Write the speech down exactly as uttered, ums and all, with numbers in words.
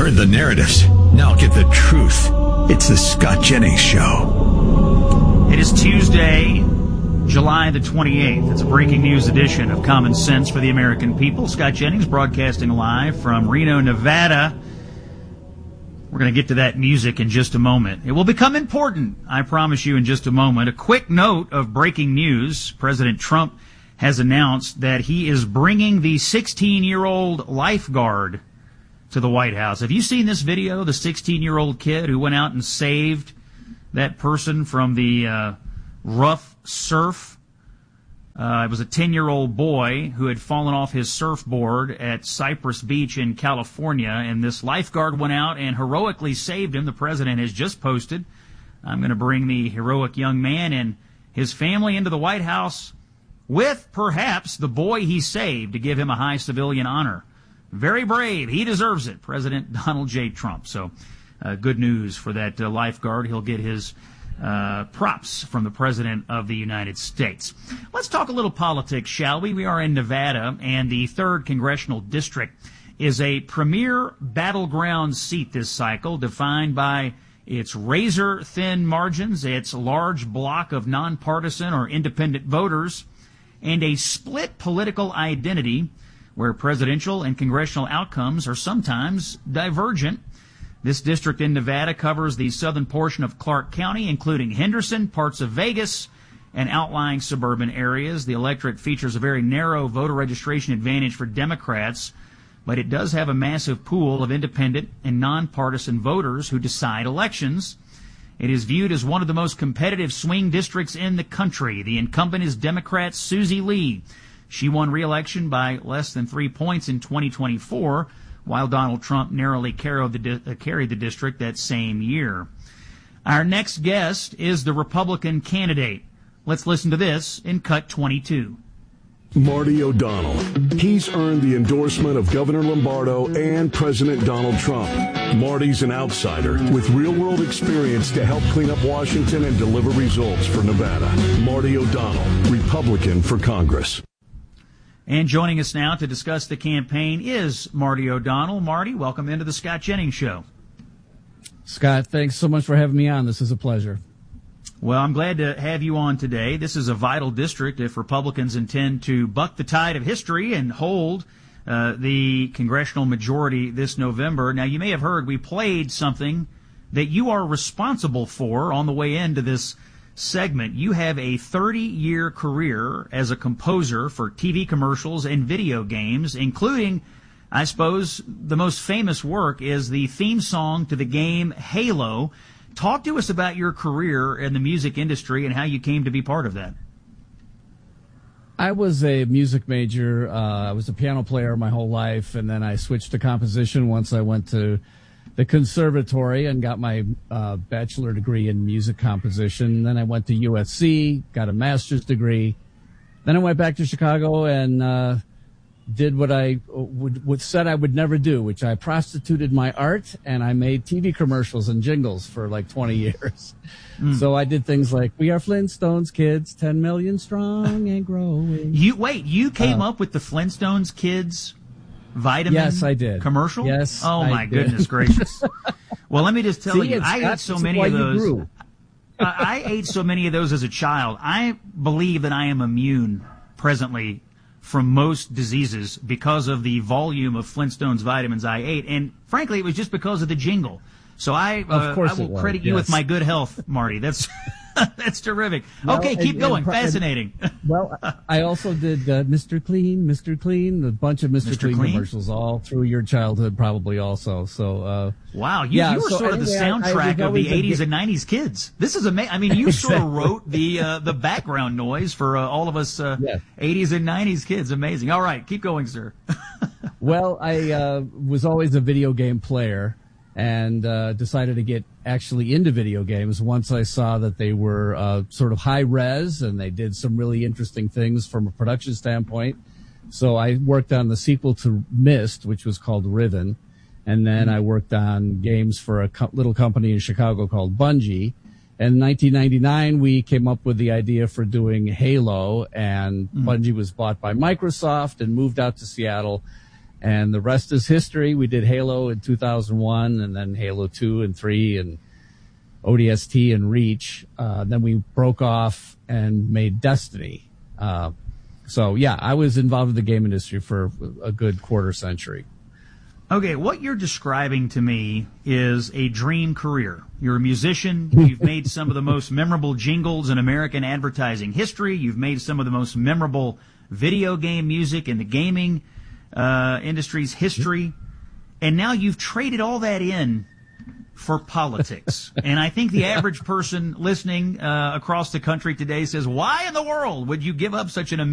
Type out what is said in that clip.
heard the narratives. Now get the truth. It's the Scott Jennings Show. It is Tuesday, July the twenty-eighth. It's a breaking news edition of Common Sense for the American People. Scott Jennings broadcasting live from Reno, Nevada. We're going to get to that music in just a moment. It will become important, I promise you, in just a moment. A quick note of breaking news. President Trump has announced that he is bringing the sixteen-year-old lifeguard to the White House. Have you seen this video? The sixteen-year-old kid who went out and saved that person from the uh, rough surf. Uh, it was a ten-year-old boy who had fallen off his surfboard at Cypress Beach in California, and this lifeguard went out and heroically saved him. The president has just posted, I'm going to bring the heroic young man and his family into the White House with perhaps the boy he saved to give him a high civilian honor. Very brave. He deserves it, President Donald J. Trump. So uh, good news for that uh, lifeguard. He'll get his Uh, props from the President of the United States. Let's talk a little politics, shall we? We are in Nevada, and the third Congressional District is a premier battleground seat this cycle, defined by its razor-thin margins, its large block of nonpartisan or independent voters, and a split political identity where presidential and congressional outcomes are sometimes divergent. This district in Nevada covers the southern portion of Clark County, including Henderson, parts of Vegas, and outlying suburban areas. The electorate features a very narrow voter registration advantage for Democrats, but it does have a massive pool of independent and nonpartisan voters who decide elections. It is viewed as one of the most competitive swing districts in the country. The incumbent is Democrat Susie Lee. She won re-election by less than three points in twenty twenty-four, while Donald Trump narrowly carried the, di- uh, carried the district that same year. Our next guest is the Republican candidate. Let's listen to this in Cut twenty-two. Marty O'Donnell. He's earned the endorsement of Governor Lombardo and President Donald Trump. Marty's an outsider with real-world experience to help clean up Washington and deliver results for Nevada. Marty O'Donnell, Republican for Congress. And joining us now to discuss the campaign is Marty O'Donnell. Marty, welcome into the Scott Jennings Show. Scott, thanks so much for having me on. This is a pleasure. Well, I'm glad to have you on today. This is a vital district if Republicans intend to buck the tide of history and hold uh, the congressional majority this November. Now, you may have heard we played something that you are responsible for on the way into this segment. You have a thirty-year career as a composer for T V commercials and video games, including, I suppose, the most famous work is the theme song to the game Halo. Talk to us about your career in the music industry and how you came to be part of that. I was a music major. Uh, I was a piano player my whole life, and then I switched to composition once I went to the conservatory and got my uh, bachelor degree in music composition. Then I went to U S C, got a master's degree. Then I went back to Chicago and uh, did what I would, would said I would never do, which I prostituted my art, and I made T V commercials and jingles for like twenty years. Mm. So I did things like "We Are Flintstones Kids, ten million strong and growing." You wait, you came uh, up with the Flintstones Kids vitamin yes, I did. commercial? Yes, Oh, I my did. goodness gracious. Well, let me just tell See, you, I got, ate so many of those. I, I ate so many of those as a child. I believe that I am immune presently from most diseases because of the volume of Flintstones vitamins I ate. And frankly, it was just because of the jingle. So I, uh, of course I will was, credit you yes. with my good health, Marty. That's that's terrific. Well, okay, keep and, going. and, Fascinating. And, well, I also did uh, Mister Clean, Mister Clean, a bunch of Mister Mister Clean, Clean commercials all through your childhood probably also. So, uh, wow, you, yeah, you were so sort of anyway, the soundtrack I, I of always the eighties a, and nineties kids. This is amazing. I mean, you exactly. sort of wrote the uh, the background noise for uh, all of us uh, yes. eighties and nineties kids. Amazing. All right, keep going, sir. Well, I uh, was always a video game player and uh, decided to get actually into video games once I saw that they were uh, sort of high res and they did some really interesting things from a production standpoint. So I worked on the sequel to Myst, which was called Riven. And then I worked on games for a co- little company in Chicago called Bungie. And in nineteen ninety-nine, we came up with the idea for doing Halo, and mm. Bungie was bought by Microsoft and moved out to Seattle. And the rest is history. We did Halo in two thousand one, and then Halo two and three, and O D S T and Reach. Uh, then we broke off and made Destiny. Uh, so, yeah, I was involved in the game industry for a good quarter century. Okay, what you're describing to me is a dream career. You're a musician. You've made some of the most memorable jingles in American advertising history. You've made some of the most memorable video game music in the gaming uh, industry's history. And now you've traded all that in for politics. And I think the average person listening uh, across the country today says, why in the world would you give up such an